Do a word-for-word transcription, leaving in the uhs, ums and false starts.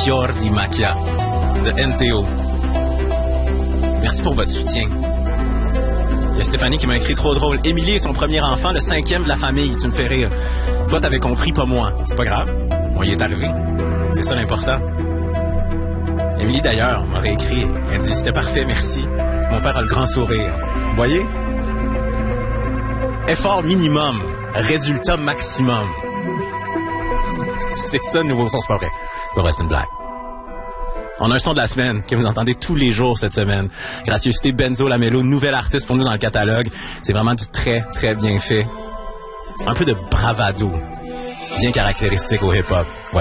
Fior di Macchia de N T O. Merci pour votre soutien. Il y a Stéphanie qui m'a écrit trop drôle. Émilie est son premier enfant, le cinquième de la famille. Tu me fais rire. Toi, t'avais compris, pas moi. C'est pas grave. On y est arrivé. C'est ça l'important. Émilie, d'ailleurs, m'aurait écrit. Elle dit, c'était parfait, merci. Mon père a le grand sourire. Vous voyez? Effort minimum. Résultat maximum. C'est ça, le nouveau son, c'est pas vrai. C'est pas vrai, c'est une blague. On a un son de la semaine que vous entendez tous les jours cette semaine. Gracieuseté Benzo Lamello, nouvel artiste pour nous dans le catalogue. C'est vraiment du très, très bien fait. Un peu de bravado. Bien caractéristique au hip-hop. Ouais.